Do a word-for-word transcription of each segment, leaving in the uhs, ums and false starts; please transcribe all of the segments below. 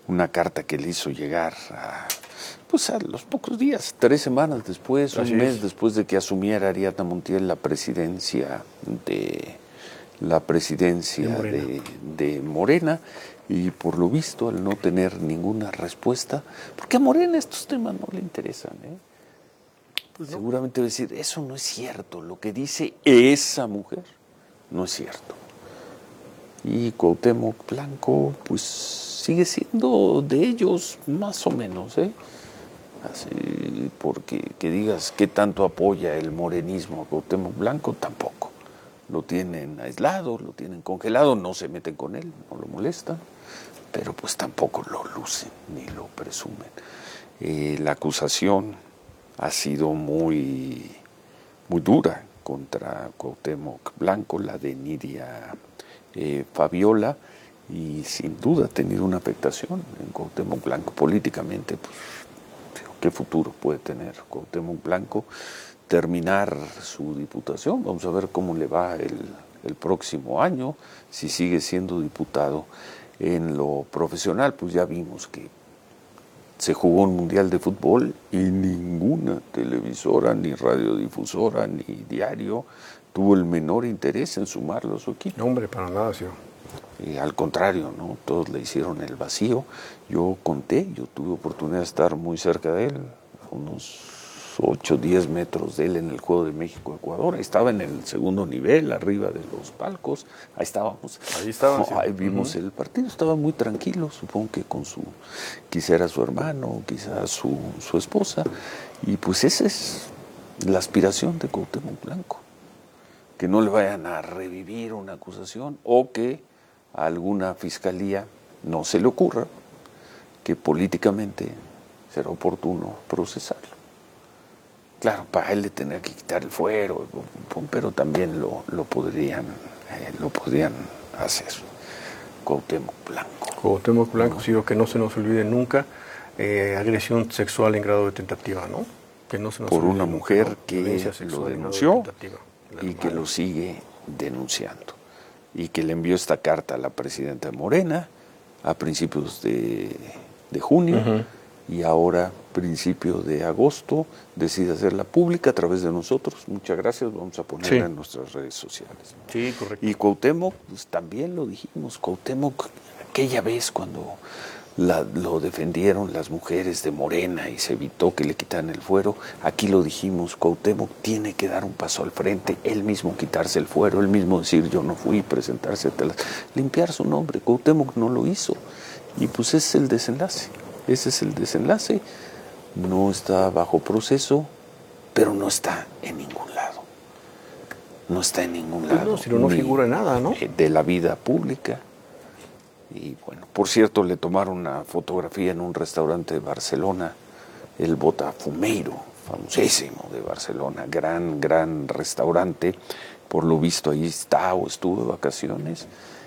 una carta que le hizo llegar a, pues a los pocos días, tres semanas después, Así un mes es. después de que asumiera Ariadna Montiel la presidencia de la presidencia de Morena. De, de Morena, y por lo visto, al no tener ninguna respuesta, porque a Morena estos temas no le interesan, ¿eh? Pues no. Seguramente va a decir, eso no es cierto, lo que dice esa mujer no es cierto. Y Cuauhtémoc Blanco, pues sigue siendo de ellos más o menos, ¿eh? Así, porque que digas qué tanto apoya el morenismo a Cuauhtémoc Blanco, tampoco. Lo tienen aislado, lo tienen congelado, no se meten con él, no lo molestan, pero pues tampoco lo lucen ni lo presumen. Eh, la acusación ha sido muy, muy dura contra Cuauhtémoc Blanco, la de Nidia eh, Fabiola, y sin duda ha tenido una afectación en Cuauhtémoc Blanco políticamente. Pues, ¿qué futuro puede tener Cuauhtémoc Blanco? Terminar su diputación, vamos a ver cómo le va el, el próximo año, si sigue siendo diputado. En lo profesional, pues ya vimos que se jugó un mundial de fútbol y ninguna televisora, ni radiodifusora, ni diario tuvo el menor interés en sumarlo a su equipo. No, hombre, para nada, sí. Y al contrario, ¿no? Todos le hicieron el vacío. Yo conté, yo tuve oportunidad de estar muy cerca de él, unos ocho, diez metros de él en el Juego de México-Ecuador. Estaba en el segundo nivel, arriba de los palcos. Ahí estábamos. Ahí estaban. Sí. Ahí vimos uh-huh. el partido. Estaba muy tranquilo, supongo que con su, quizá era su hermano, quizá su, su esposa. Y pues esa es la aspiración de Cuauhtémoc Blanco. Que no le vayan a revivir una acusación o que a alguna fiscalía no se le ocurra que políticamente será oportuno procesarlo. Claro, para él le tendría que quitar el fuero, pero también lo, lo, podrían, eh, lo podrían hacer. Cuauhtémoc Blanco. Cuauhtémoc Blanco, ¿no? Sí, que no se nos olvide nunca, eh, agresión sexual en grado de tentativa, ¿no? Que no se nos Por olvide una nunca, mujer ¿no? que lo denunció y que lo sigue denunciando. Y que le envió esta carta a la presidenta Morena a principios de, de junio, uh-huh. y ahora, principio de agosto, decide hacerla pública a través de nosotros. Muchas gracias, vamos a ponerla sí. en nuestras redes sociales. Sí, correcto. Y Cuauhtémoc, pues también lo dijimos, Cuauhtémoc, aquella vez cuando la, lo defendieron las mujeres de Morena y se evitó que le quitaran el fuero, aquí lo dijimos, Cuauhtémoc tiene que dar un paso al frente, él mismo quitarse el fuero, él mismo decir yo no fui, presentarse, limpiar su nombre. Cuauhtémoc no lo hizo y pues ese es el desenlace. Ese es el desenlace, no está bajo proceso, pero no está en ningún lado. No está en ningún lado. Pues no, si no, no figura nada, ¿no? De la vida pública. Y bueno, por cierto, le tomaron una fotografía en un restaurante de Barcelona, el Botafumeiro, famosísimo de Barcelona, gran, gran restaurante. Por lo visto ahí está o estuvo de vacaciones.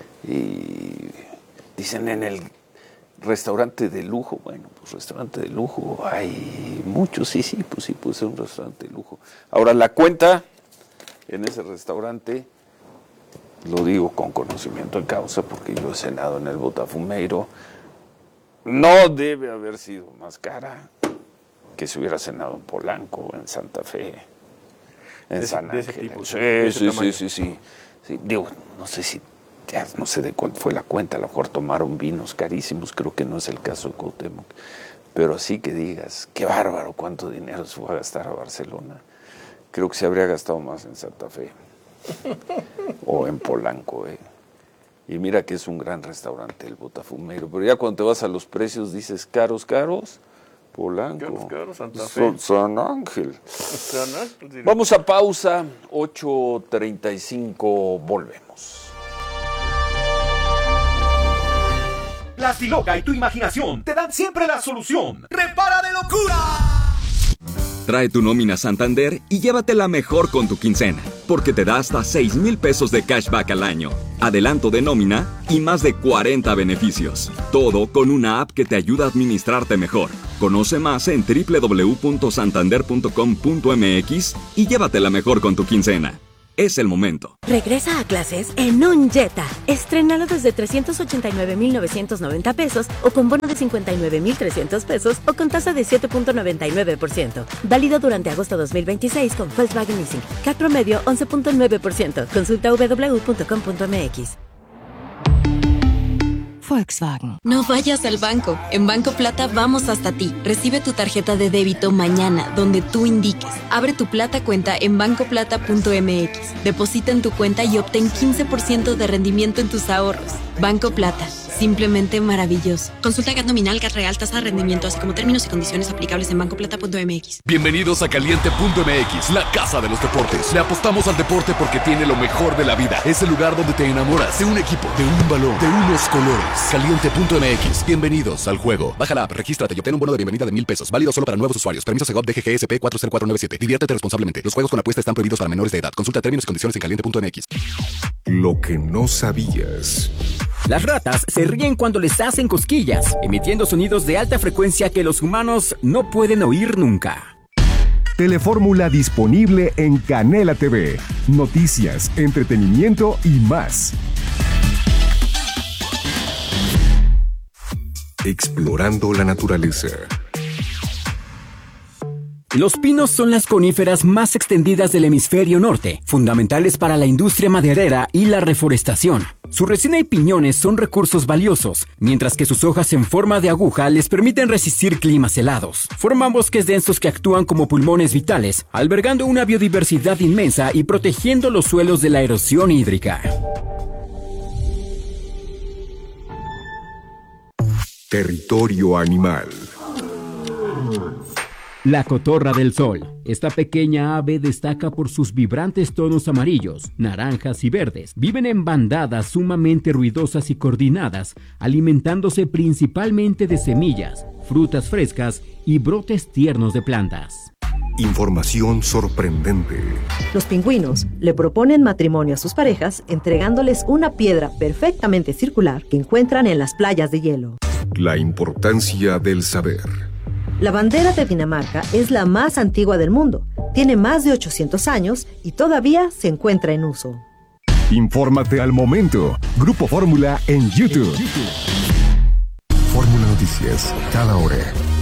Y dicen en el restaurante de lujo, bueno, pues restaurante de lujo, hay muchos, sí, sí, pues sí, puede ser un restaurante de lujo. Ahora, la cuenta en ese restaurante, lo digo con conocimiento de causa, porque yo he cenado en el Botafumeiro, no debe haber sido más cara que si hubiera cenado en Polanco, en Santa Fe, en de San Ángel. Tipo, sí, sí, sí, sí, sí, sí. Digo, no sé si ya no sé de cuál fue la cuenta, a lo mejor tomaron vinos carísimos, creo que no es el caso de Cuauhtémoc, pero así que digas, qué bárbaro, cuánto dinero se fue a gastar a Barcelona, creo que se habría gastado más en Santa Fe o en Polanco, ¿eh? Y mira que es un gran restaurante el Botafumeiro, pero ya cuando te vas a los precios dices, caros, caros, Polanco, caros, caros, Santa Fe. San Ángel. San Ángel. Vamos a pausa, ocho treinta y cinco, volvemos. Plastiloca y tu imaginación te dan siempre la solución. ¡Repara de locura! Trae tu nómina Santander y llévatela mejor con tu quincena, porque te da hasta seis mil pesos de cashback al año, adelanto de nómina y más de cuarenta beneficios. Todo con una app que te ayuda a administrarte mejor. Conoce más en doble u doble u doble u punto santander punto com punto m x y llévatela mejor con tu quincena. Es el momento. Regresa a clases en un Jetta. Estrénalo desde trescientos ochenta y nueve mil novecientos noventa pesos o con bono de cincuenta y nueve mil trescientos pesos o con tasa de siete punto noventa y nueve por ciento. Válido durante agosto dos mil veintiséis con Volkswagen Leasing. C A T promedio once punto nueve por ciento. Consulta doble u doble u doble u punto com punto m x. Volkswagen. No vayas al banco. En Banco Plata vamos hasta ti. Recibe tu tarjeta de débito mañana, donde tú indiques. Abre tu Plata cuenta en banco plata punto m x. Deposita en tu cuenta y obtén quince por ciento de rendimiento en tus ahorros. Banco Plata. Simplemente maravilloso. Consulta G A T nominal, G A T real, tasa de rendimiento, así como términos y condiciones aplicables en banco plata punto m x. Bienvenidos a Caliente punto m x, la casa de los deportes. Le apostamos al deporte porque tiene lo mejor de la vida. Es el lugar donde te enamoras de un equipo, de un balón, de unos colores. Caliente punto m x. Bienvenidos al juego. Baja la app, regístrate y obtén un bono de bienvenida de mil pesos. Válido solo para nuevos usuarios. Permiso Segov D G G S P cuatro cero cuatro nueve siete. Diviértete responsablemente. Los juegos con apuesta están prohibidos para menores de edad. Consulta términos y condiciones en caliente punto m x. Lo que no sabías. Las ratas se ríen cuando les hacen cosquillas, emitiendo sonidos de alta frecuencia que los humanos no pueden oír nunca. Telefórmula disponible en Canela T V. Noticias, entretenimiento y más. Explorando la naturaleza. Los pinos son las coníferas más extendidas del hemisferio norte, fundamentales para la industria maderera y la reforestación. Su resina y piñones son recursos valiosos, mientras que sus hojas en forma de aguja les permiten resistir climas helados. Forman bosques densos que actúan como pulmones vitales, albergando una biodiversidad inmensa y protegiendo los suelos de la erosión hídrica. Territorio animal. La cotorra del sol. Esta pequeña ave destaca por sus vibrantes tonos amarillos, naranjas y verdes. Viven en bandadas sumamente ruidosas y coordinadas, alimentándose principalmente de semillas, frutas frescas y brotes tiernos de plantas. Información sorprendente. Los pingüinos le proponen matrimonio a sus parejas entregándoles una piedra perfectamente circular que encuentran en las playas de hielo. La importancia del saber. La bandera de Dinamarca es la más antigua del mundo. Tiene más de ochocientos años y todavía se encuentra en uso. Infórmate al momento. Grupo Fórmula en YouTube. Fórmula Noticias, cada hora.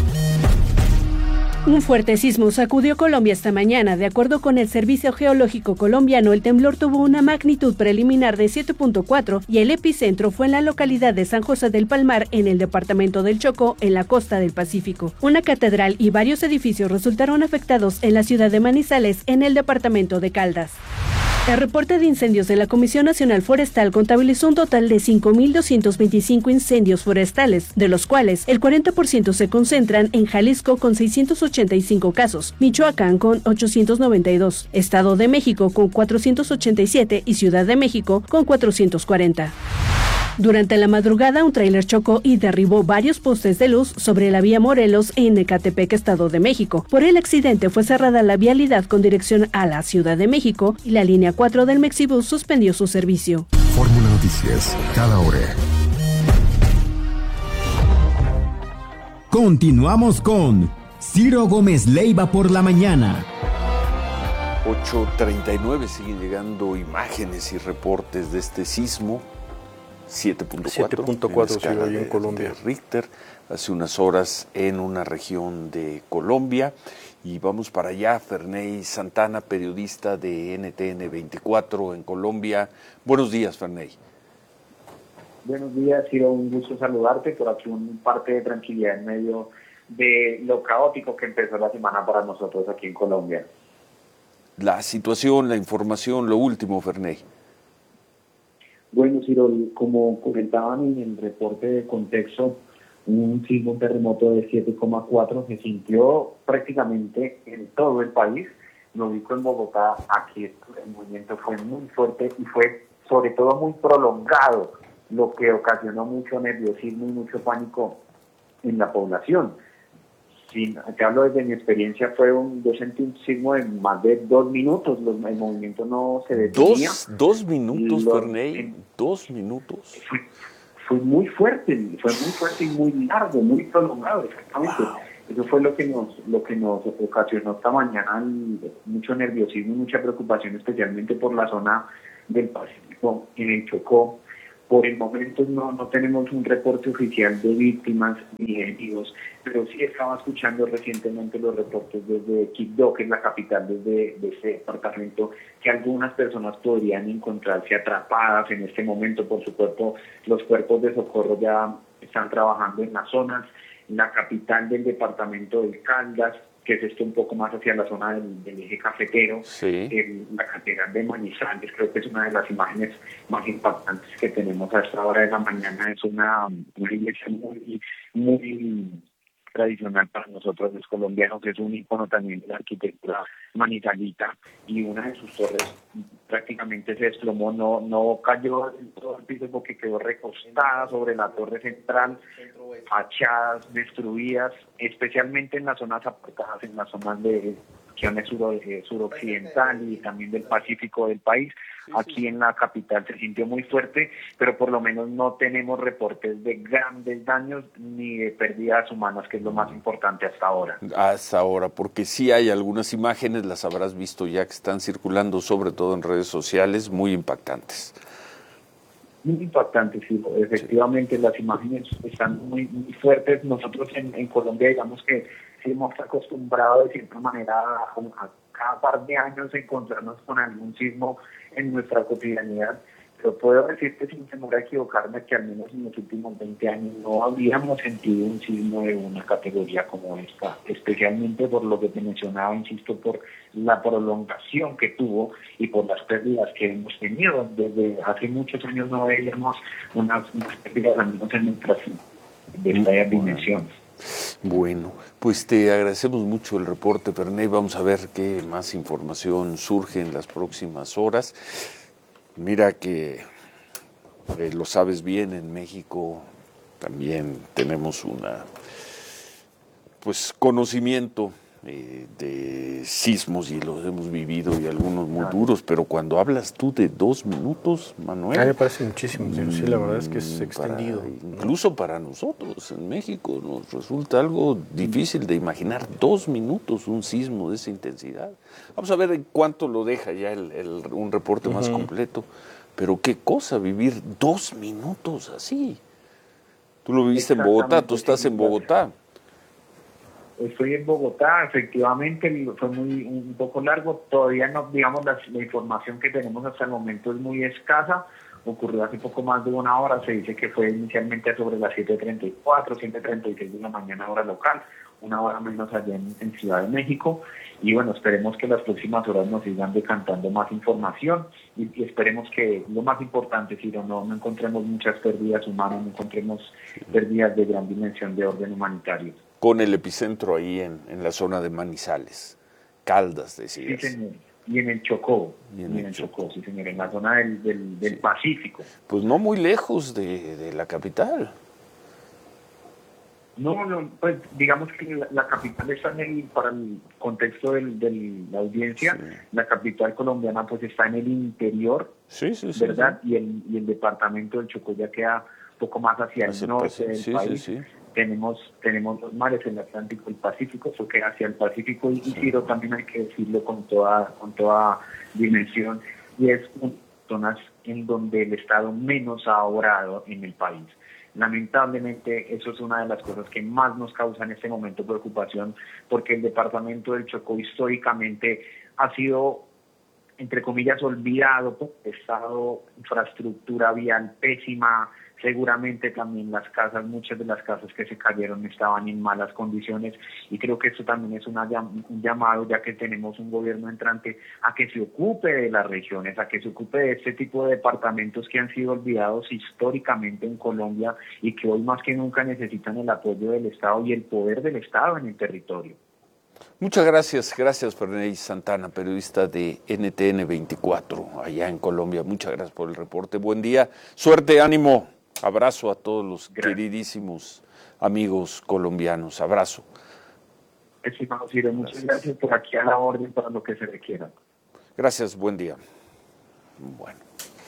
Un fuerte sismo sacudió Colombia esta mañana. De acuerdo con el Servicio Geológico Colombiano, el temblor tuvo una magnitud preliminar de siete punto cuatro y el epicentro fue en la localidad de San José del Palmar, en el departamento del Chocó, en la costa del Pacífico. Una catedral y varios edificios resultaron afectados en la ciudad de Manizales, en el departamento de Caldas. El reporte de incendios de la Comisión Nacional Forestal contabilizó un total de cinco mil doscientos veinticinco incendios forestales, de los cuales el cuarenta por ciento se concentran en Jalisco con seiscientos ochenta y cinco casos, Michoacán con ochocientos noventa y dos, Estado de México con cuatrocientos ochenta y siete y Ciudad de México con cuatrocientos cuarenta. Durante la madrugada, un tráiler chocó y derribó varios postes de luz sobre la vía Morelos en Ecatepec, Estado de México. Por el accidente fue cerrada la vialidad con dirección a la Ciudad de México y la línea cuatro del Mexibus suspendió su servicio. Fórmula Noticias, cada hora. Continuamos con Ciro Gómez Leiva por la mañana. ocho treinta y nueve, siguen llegando imágenes y reportes de este sismo. siete punto cuatro sí, ahí en Colombia. De Richter, hace unas horas en una región de Colombia. Y vamos para allá, Ferney Santana, periodista de N T N veinticuatro en Colombia. Buenos días, Ferney. Buenos días, ha sido un gusto saludarte, por aquí un parte de tranquilidad en medio de lo caótico que empezó la semana para nosotros aquí en Colombia. La situación, la información, lo último, Ferney. Bueno, Ciro, como comentaban en el reporte de contexto, un sismo, un terremoto de siete coma cuatro se sintió prácticamente en todo el país. Lo ubico en Bogotá, aquí el movimiento fue muy fuerte y fue sobre todo muy prolongado, lo que ocasionó mucho nerviosismo y mucho pánico en la población. Sí, te hablo desde mi experiencia, fue un, yo sentí un sismo de más de dos minutos, los, el movimiento no se detenía. ¿Dos, dos minutos, Ferney? ¿Dos minutos? Fue, fue muy fuerte, fue muy fuerte y muy largo, muy prolongado, exactamente. Wow. Eso fue lo que nos lo que nos ocasionó esta mañana mucho nerviosismo y mucha preocupación, especialmente por la zona del Pacífico, en el Chocó. Por el momento no, no tenemos un reporte oficial de víctimas ni de heridos, pero sí estaba escuchando recientemente los reportes desde Quibdó, que es la capital desde de ese departamento, que algunas personas podrían encontrarse atrapadas en este momento por su cuerpo. Los cuerpos de socorro ya están trabajando en las zonas. La capital del departamento de Caldas, que es esto un poco más hacia la zona del, del eje cafetero, sí. el, la catedral de Manizales, creo que es una de las imágenes más impactantes que tenemos a esta hora de la mañana. Es una, una iglesia muy, muy tradicional para nosotros los colombianos, es un icono también de la arquitectura manizalita, y una de sus torres prácticamente se desplomó, no, no cayó en todo el piso porque quedó recostada sobre la torre central, fachadas destruidas, especialmente en las zonas apartadas, en las zonas de regiones sur, eh, suroccidental y también del Pacífico del país. Aquí en la capital se sintió muy fuerte, pero por lo menos no tenemos reportes de grandes daños ni de pérdidas humanas, que es lo más importante hasta ahora. Hasta ahora, porque sí hay algunas imágenes, las habrás visto ya, que están circulando sobre todo en redes sociales, muy impactantes. Muy impactantes, sí. Efectivamente, sí. Las imágenes están muy, muy fuertes. Nosotros en, en Colombia, digamos que sí hemos acostumbrado de cierta manera a, a cada par de años encontrarnos con algún sismo en nuestra cotidianidad, pero puedo decirte sin temor a equivocarme que al menos en los últimos veinte años no habíamos sentido un sismo de una categoría como esta, especialmente por lo que te mencionaba, insisto, por la prolongación que tuvo y por las pérdidas que hemos tenido. Desde hace muchos años no veíamos unas, unas pérdidas al menos en nuestras de estas dimensiones. Bueno, pues te agradecemos mucho el reporte, Perney. Vamos a ver qué más información surge en las próximas horas. Mira que eh, lo sabes bien, en México también tenemos una pues conocimiento eh, de sismos y los hemos vivido, y algunos muy duros, pero cuando hablas tú de dos minutos, Manuel... A mí me parece muchísimo, sí, sí, la verdad es que es extendido. Para, incluso para nosotros en México nos resulta algo difícil de imaginar dos minutos un sismo de esa intensidad. Vamos a ver en cuánto lo deja ya el, el, un reporte uh-huh. más completo, pero qué cosa vivir dos minutos así. Tú lo viviste en Bogotá, tú estás en Bogotá. Estoy en Bogotá, efectivamente, fue muy un poco largo, todavía no, digamos, la, la información que tenemos hasta el momento es muy escasa, ocurrió hace poco más de una hora, se dice que fue inicialmente sobre las siete treinta y cuatro, siete treinta y seis de la mañana hora local, una hora menos allá en, en Ciudad de México, y bueno, esperemos que las próximas horas nos sigan decantando más información, y, y esperemos que lo más importante, Ciro, no, no encontremos muchas pérdidas humanas, no encontremos pérdidas de gran dimensión de orden humanitario. Con el epicentro ahí en, en la zona de Manizales, Caldas, decías. Sí, señor. Y en el Chocó, y en, y en el Chocó, Chocó, sí, señor, en la zona del, del, del sí. Pacífico. Pues no muy lejos de, de la capital. No, no, pues digamos que la, la capital está en el, para el contexto de del, la audiencia, sí. La capital colombiana pues está en el interior, sí, sí, sí, ¿verdad? Sí. Y, el, y el departamento del Chocó ya queda un poco más hacia el norte del sí, país. Sí, sí. Tenemos tenemos los mares, el Atlántico y el Pacífico, eso queda hacia el Pacífico, y Ciro, también hay que decirlo con toda con toda dimensión, y es una zonas en donde el Estado menos ha obrado en el país. Lamentablemente eso es una de las cosas que más nos causa en este momento preocupación, porque el departamento del Chocó históricamente ha sido, entre comillas, olvidado por el Estado, infraestructura vial pésima. Seguramente también las casas, muchas de las casas que se cayeron estaban en malas condiciones, y creo que eso también es una, un llamado, ya que tenemos un gobierno entrante, a que se ocupe de las regiones, a que se ocupe de este tipo de departamentos que han sido olvidados históricamente en Colombia y que hoy más que nunca necesitan el apoyo del Estado y el poder del Estado en el territorio. Muchas gracias, gracias Perney Santana, periodista de N T N veinticuatro, allá en Colombia. Muchas gracias por el reporte, buen día, suerte, ánimo. Abrazo a todos los gracias. Queridísimos amigos colombianos. Abrazo. Estimado Ciro, muchas gracias por aquí a la orden para lo que se requiera. Gracias, buen día. Bueno.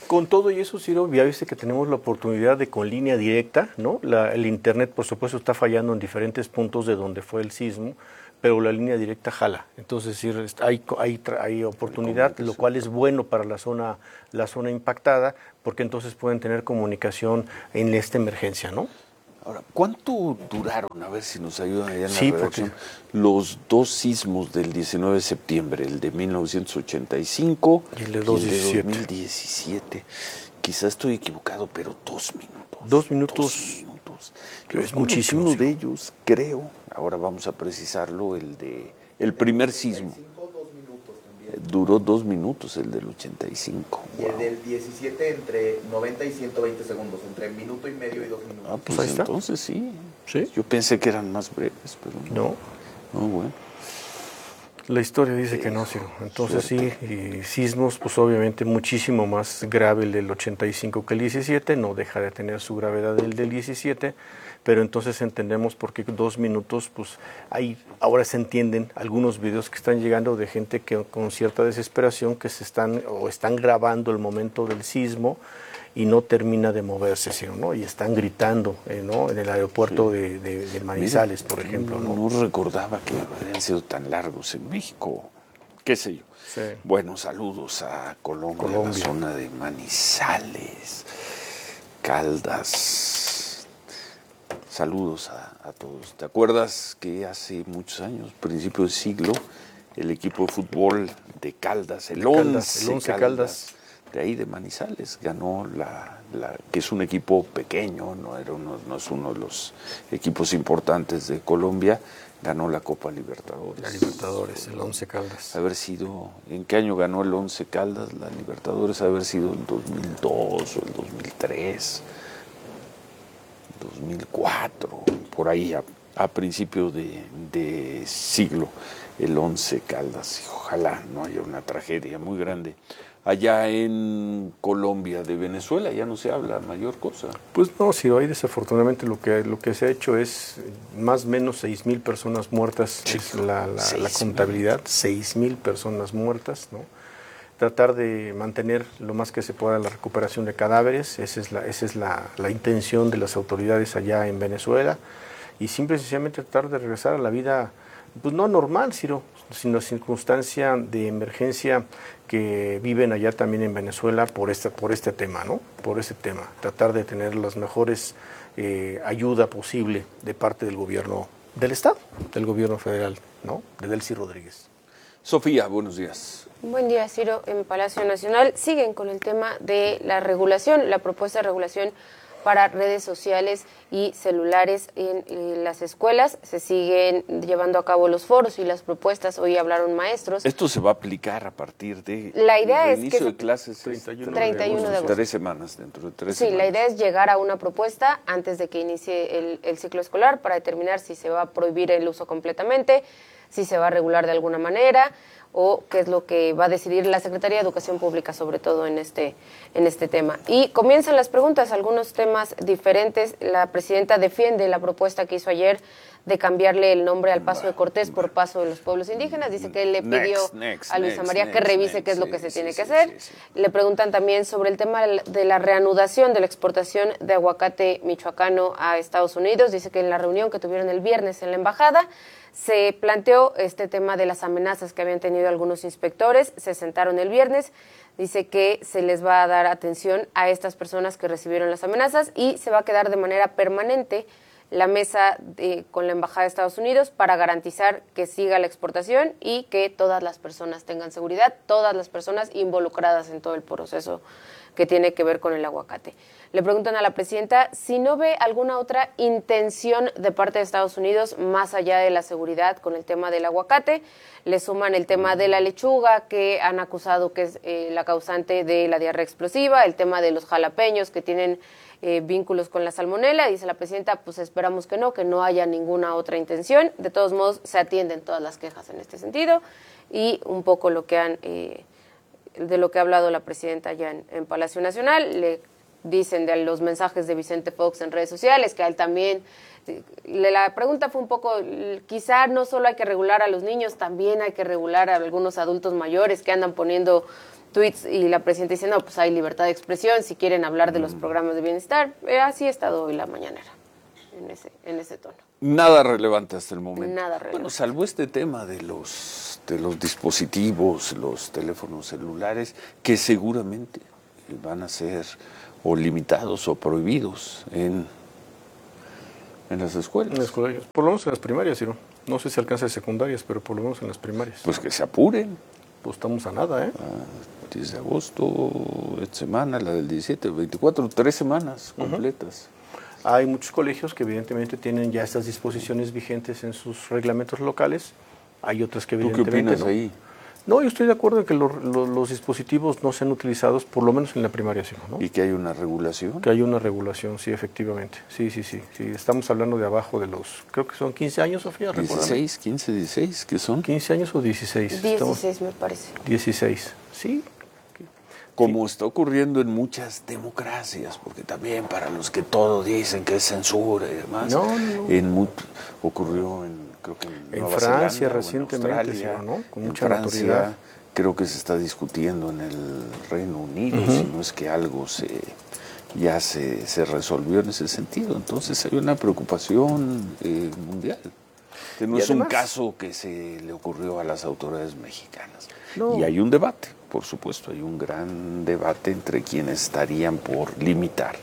Con todo y eso, Ciro, ya viste que tenemos la oportunidad de con línea directa, ¿no? La, el internet, por supuesto, está fallando en diferentes puntos de donde fue el sismo, pero la línea directa jala. Entonces, sí, hay, hay, hay oportunidad, lo cual es bueno para la zona, la zona impactada, porque entonces pueden tener comunicación en esta emergencia, ¿no? Ahora, ¿cuánto duraron? A ver si nos ayudan allá en sí, la redacción. Porque... Los dos sismos del diecinueve de septiembre, el de mil novecientos ochenta y cinco y el de, y el de dos mil diecisiete. Quizás estoy equivocado, pero dos minutos. Dos minutos. Dos minutos. Creo es muchísimo. Uno sí. de ellos, creo, ahora vamos a precisarlo, el de el primer sismo. Duró dos minutos el del ochenta y cinco. Y wow. El del diecisiete entre noventa y ciento veinte segundos, entre minuto y medio y dos minutos. Ah, pues, pues entonces sí. sí. Yo pensé que eran más breves, pero no. No, no bueno. La historia dice que no, Ciro. Entonces sí, y sismos, pues obviamente muchísimo más grave el del ochenta y cinco que el diecisiete, no deja de tener su gravedad el del diecisiete, pero entonces entendemos por qué dos minutos, pues hay, ahora se entienden algunos videos que están llegando de gente que con cierta desesperación que se están o están grabando el momento del sismo y no termina de moverse, ¿sí, ¿no? Y están gritando, eh, ¿no? En el aeropuerto sí. de, de, de Manizales, Mira, por ejemplo. No, ¿no? no recordaba que habían sido tan largos en México, qué sé yo. Sí. Bueno, saludos a Colombia, Colombia. A la zona de Manizales, Caldas. Saludos a, a todos. ¿Te acuerdas que hace muchos años, principio del siglo, el equipo de fútbol de Caldas, el once Caldas, Caldas, Caldas de ahí de Manizales, ganó la, la que es un equipo pequeño, no era uno, no es uno de los equipos importantes de Colombia, ganó la Copa Libertadores. La Libertadores, el Once Caldas. Haber sido, ¿en qué año ganó el Once Caldas la Libertadores? Haber sido en dos mil dos o el dos mil tres, dos mil cuatro, por ahí a, a principio de, de siglo, el Once Caldas. Ojalá no haya una tragedia muy grande. Allá en Colombia, de Venezuela, ya no se habla mayor cosa. Pues no, sí, hoy desafortunadamente lo que lo que se ha hecho es más o menos seis mil personas muertas, sí, es la, la, la contabilidad, seis mil personas muertas, ¿no? Tratar de mantener lo más que se pueda la recuperación de cadáveres, esa es la, esa es la, la intención de las autoridades allá en Venezuela, y simple y sencillamente tratar de regresar a la vida, pues no normal, Ciro, sino circunstancia de emergencia que viven allá también en Venezuela por este, por este tema, ¿no? Por ese tema, tratar de tener las mejores eh, ayuda posible de parte del gobierno del Estado, del gobierno federal, ¿no? De Delcy Rodríguez. Sofía, buenos días. Buen día, Ciro. En Palacio Nacional siguen con el tema de la regulación, la propuesta de regulación para redes sociales y celulares en, en las escuelas. Se siguen llevando a cabo los foros y las propuestas. Hoy hablaron maestros. Esto se va a aplicar a partir de la idea el es inicio que de clases treinta y uno de agosto. Tres semanas, dentro de tres sí, semanas. La idea es llegar a una propuesta antes de que inicie el, el ciclo escolar para determinar si se va a prohibir el uso completamente, si se va a regular de alguna manera, o qué es lo que va a decidir la Secretaría de Educación Pública, sobre todo en este, en este tema. Y comienzan las preguntas, algunos temas diferentes. La presidenta defiende la propuesta que hizo ayer de cambiarle el nombre al Paso de Cortés por Paso de los Pueblos Indígenas. Dice que le pidió next, next, a Luisa next, María next, que revise next, qué es lo sí, que se sí, tiene sí, que hacer. Sí, sí. Le preguntan también sobre el tema de la reanudación de la exportación de aguacate michoacano a Estados Unidos. Dice que en la reunión que tuvieron el viernes en la embajada se planteó este tema de las amenazas que habían tenido algunos inspectores, se sentaron el viernes, dice que se les va a dar atención a estas personas que recibieron las amenazas y se va a quedar de manera permanente la mesa de, con la Embajada de Estados Unidos para garantizar que siga la exportación y que todas las personas tengan seguridad, todas las personas involucradas en todo el proceso que tiene que ver con el aguacate. Le preguntan a la presidenta si no ve alguna otra intención de parte de Estados Unidos más allá de la seguridad con el tema del aguacate. Le suman el tema de la lechuga, que han acusado que es eh, la causante de la diarrea explosiva, el tema de los jalapeños que tienen eh, vínculos con la salmonela. Dice la presidenta, pues esperamos que no, que no haya ninguna otra intención. De todos modos, se atienden todas las quejas en este sentido y un poco lo que han... Eh, de lo que ha hablado la presidenta allá en, en Palacio Nacional. Le dicen de los mensajes de Vicente Fox en redes sociales, que a él también, le, la pregunta fue un poco, quizá no solo hay que regular a los niños, también hay que regular a algunos adultos mayores que andan poniendo tweets y la presidenta dice, no, pues hay libertad de expresión, si quieren hablar de los programas de bienestar. Eh, así ha estado hoy la mañanera, en ese, en ese tono. Nada relevante hasta el momento. Nada relevante. Bueno, salvo este tema de los, de los dispositivos, los teléfonos celulares, que seguramente van a ser o limitados o prohibidos en, en las escuelas. En las escuelas, por lo menos en las primarias, Ciro. No sé si alcanza de secundarias, pero por lo menos en las primarias. Pues que se apuren. Pues estamos a nada, ¿eh? Ah, diez de agosto, esta semana, la del diecisiete, veinticuatro, tres semanas completas. Uh-huh. Hay muchos colegios que evidentemente tienen ya estas disposiciones vigentes en sus reglamentos locales. Hay otras que evidentemente ¿Tú qué opinas no. ahí? No, yo estoy de acuerdo en que lo, lo, los dispositivos no sean utilizados, por lo menos en la primaria, sí, ¿no? ¿Y que hay una regulación? Que hay una regulación, sí, efectivamente. Sí, sí, sí. sí. Estamos hablando de abajo de los, creo que son quince años, Sofía. dieciséis, quince, dieciséis, ¿qué son? quince años o dieciséis. dieciséis Estamos... me parece. dieciséis, sí. Como está ocurriendo en muchas democracias, porque también para los que todo dicen que es censura y demás, no, no. En mu- ocurrió en, creo que en, en Nueva Francia Zelanda, recientemente, Australia, sí, ¿no? Con en mucha Francia, autoridad. Creo que se está discutiendo en el Reino Unido, uh-huh. si no es que algo se ya se, se resolvió en ese sentido. Entonces hay una preocupación eh, mundial. Que no y es además, un caso que se le ocurrió a las autoridades mexicanas. No. Y hay un debate, por supuesto, hay un gran debate entre quienes estarían por limitar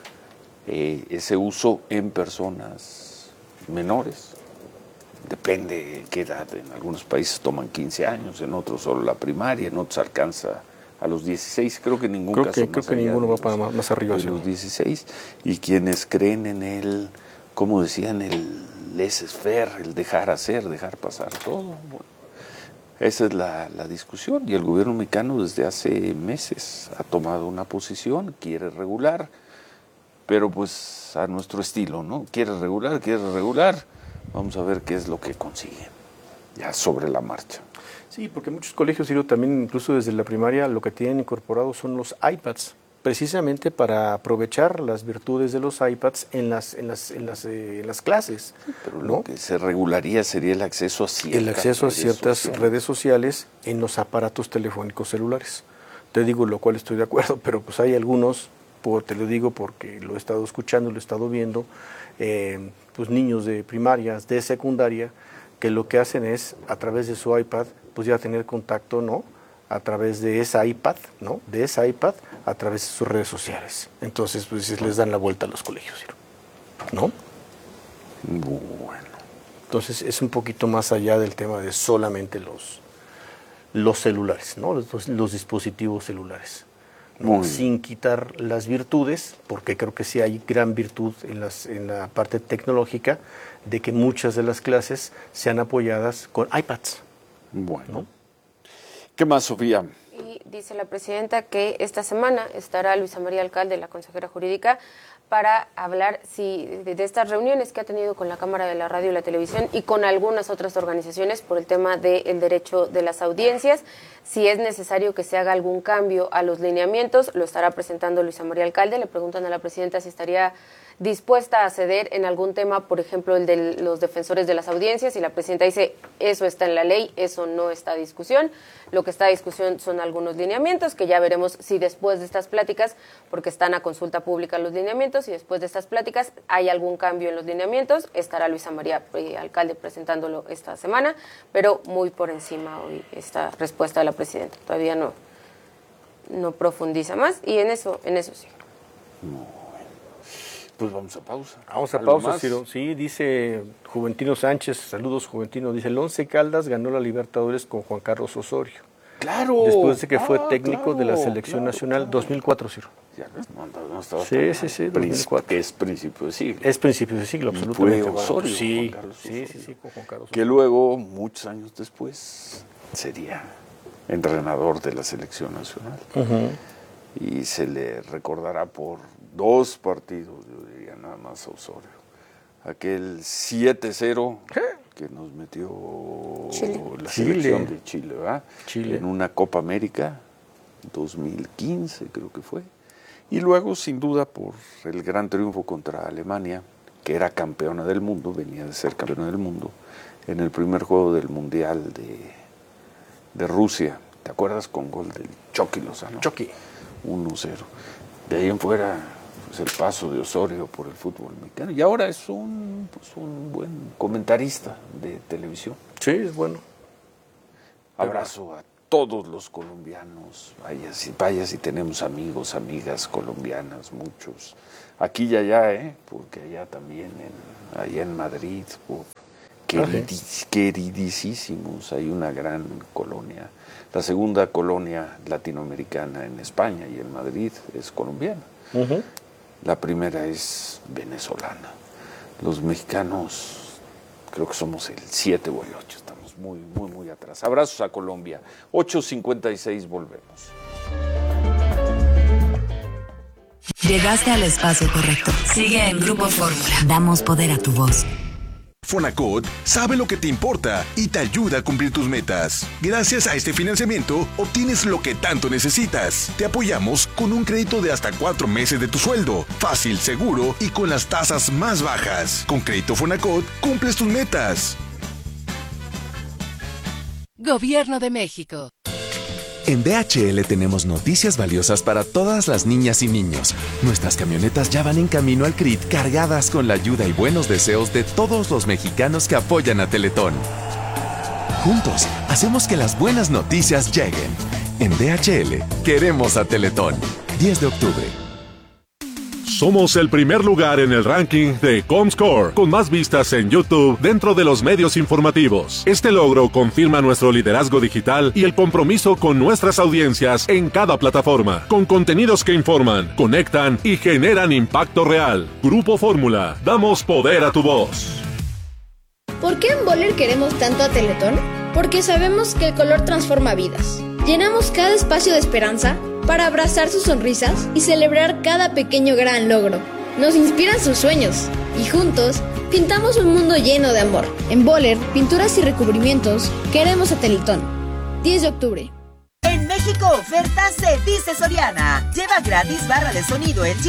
eh, ese uso en personas menores. Depende de qué edad. En algunos países toman quince años, en otros solo la primaria, en otros alcanza a los dieciséis. Creo que en ningún creo caso que, creo que ninguno va para más, más arriba. De los dieciséis. Y quienes creen en el, como decían, el laissez-faire, el dejar hacer, dejar pasar todo. Bueno, esa es la, la discusión. Y el gobierno mexicano desde hace meses ha tomado una posición, quiere regular, pero pues a nuestro estilo, ¿no? Quiere regular, quiere regular. Vamos a ver qué es lo que consiguen, ya sobre la marcha. Sí, porque muchos colegios, Ciro, también incluso desde la primaria lo que tienen incorporado son los iPads, precisamente para aprovechar las virtudes de los iPads en las en las en las, eh, en las clases. Sí, pero ¿no? Lo que se regularía sería el acceso a ciertas el acceso a ciertas sociales. redes sociales en los aparatos telefónicos celulares. Te digo, lo cual estoy de acuerdo, pero pues hay algunos, por, te lo digo porque lo he estado escuchando, lo he estado viendo, eh, pues niños de primarias, de secundaria, que lo que hacen es, a través de su iPad, pues ya tener contacto, ¿no? A través de ese iPad, ¿no? De ese iPad, a través de sus redes sociales. Entonces, pues les dan la vuelta a los colegios, ¿no? Bueno. Entonces, es un poquito más allá del tema de solamente los, los celulares, ¿no? Los, los dispositivos celulares. ¿no? Sin quitar las virtudes, porque creo que sí hay gran virtud en, las, en la parte tecnológica, de que muchas de las clases sean apoyadas con iPads. Bueno. ¿no? ¿Qué más, Sofía? Y dice la presidenta que esta semana estará Luisa María Alcalde, la consejera jurídica, para hablar si, de, de estas reuniones que ha tenido con la Cámara de la Radio y la Televisión y con algunas otras organizaciones por el tema del derecho de las audiencias. Si es necesario que se haga algún cambio a los lineamientos, lo estará presentando Luisa María Alcalde. Le preguntan a la presidenta si estaría dispuesta a ceder en algún tema, por ejemplo, el de los defensores de las audiencias, y la presidenta dice, eso está en la ley, eso no está a discusión. Lo que está a discusión son algunos lineamientos, que ya veremos si después de estas pláticas, porque están a consulta pública los lineamientos, y después de estas pláticas hay algún cambio en los lineamientos. Estará Luisa María eh, Alcalde presentándolo esta semana, pero muy por encima hoy esta respuesta de la presidenta. Todavía no, no profundiza más, y en eso, en eso sí. No. Pues vamos a pausa. Vamos a pausa, Ciro. Sí, dice Juventino Sánchez, saludos Juventino, dice, el Once Caldas ganó la Libertadores con Juan Carlos Osorio. Claro. Después de que fue ah, técnico claro, de la Selección claro, Nacional, claro. dos mil cuatro, Ciro. Ya no, no, no estaba Sí, sí, sí, dos mil cuatro. Es principio de siglo. Es principio de siglo, absolutamente. Fue Osorio, bueno, sí, Juan Carlos sí, Osorio, sí, sí, con Juan Carlos Osorio. Que luego, muchos años después, sería entrenador de la Selección Nacional. Uh-huh. Y se le recordará por dos partidos, yo diría nada más a Osorio. Aquel siete cero que nos metió Chile. la Chile. selección de Chile, ¿verdad? Chile. En una Copa América, dos mil quince creo que fue. Y luego, sin duda, por el gran triunfo contra Alemania, que era campeona del mundo, venía de ser campeona del mundo, en el primer juego del Mundial de, de Rusia, ¿te acuerdas? Con gol del Chucky Lozano. Chucky. uno cero. De ahí en fuera, pues, el paso de Osorio por el fútbol mexicano. Y ahora es un, pues, un buen comentarista de televisión. Sí, es bueno. Abrazo a todos los colombianos. Vaya si, vaya si tenemos amigos, amigas colombianas, muchos. Aquí y allá, ¿eh? Porque allá también, en, allá en Madrid, uf, queridis, queridísimos. Hay una gran colonia. La segunda colonia latinoamericana en España y en Madrid es colombiana. Uh-huh. La primera es venezolana. Los mexicanos creo que somos el siete o el ocho. Estamos muy, muy, muy atrás. Abrazos a Colombia. ocho cincuenta y seis, volvemos. Llegaste al espacio correcto. Sigue en Grupo Fórmula. Damos poder a tu voz. Fonacot sabe lo que te importa y te ayuda a cumplir tus metas. Gracias a este financiamiento, obtienes lo que tanto necesitas. Te apoyamos con un crédito de hasta cuatro meses de tu sueldo. Fácil, seguro y con las tasas más bajas. Con Crédito Fonacot, cumples tus metas. Gobierno de México. En D H L tenemos noticias valiosas para todas las niñas y niños. Nuestras camionetas ya van en camino al C R I T cargadas con la ayuda y buenos deseos de todos los mexicanos que apoyan a Teletón. Juntos, hacemos que las buenas noticias lleguen. En D H L, queremos a Teletón. diez de octubre. Somos el primer lugar en el ranking de Comscore, con más vistas en YouTube dentro de los medios informativos. Este logro confirma nuestro liderazgo digital y el compromiso con nuestras audiencias en cada plataforma, con contenidos que informan, conectan y generan impacto real. Grupo Fórmula, damos poder a tu voz. ¿Por qué en Boller queremos tanto a Teletón? Porque sabemos que el color transforma vidas. Llenamos cada espacio de esperanza para abrazar sus sonrisas y celebrar cada pequeño gran logro. Nos inspiran sus sueños y juntos pintamos un mundo lleno de amor. En Boller, pinturas y recubrimientos, queremos a Teletón. diez de octubre. En México, ofertas se dice Soriana. Lleva gratis barra de sonido L G